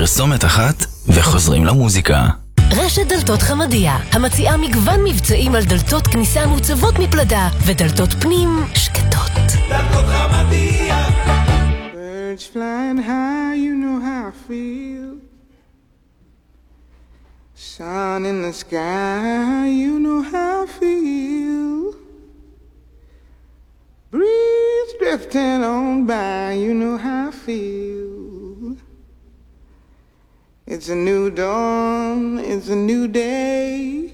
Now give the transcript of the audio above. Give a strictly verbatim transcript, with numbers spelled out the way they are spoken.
פרסומת אחת וחוזרים למוזיקה. רשת דלתות חמדיה, המציעה מגוון מבצעים על דלתות כניסה מוצבות מפלדה ודלתות פנים שקטות. דלתות חמדיה. Birds flying high, you know how I feel. Sun in the sky, you know how I feel. Breeze drifting on by, you know how I feel. It's a new dawn, it's a new day.